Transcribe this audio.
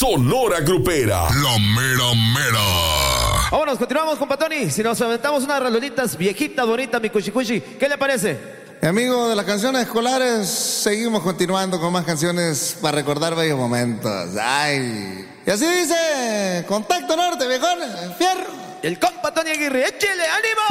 Sonora Grupera. La mera mera. Vámonos, continuamos, compa Tony. Si nos aventamos unas rolonitas viejitas, bonitas, mi cuchicuchi, ¿qué le parece? Amigo de las canciones escolares, seguimos continuando con más canciones para recordar bellos momentos. Ay. Y así dice, Contacto Norte, viejón, fierro. El compa Tony Aguirre, échele ánimo.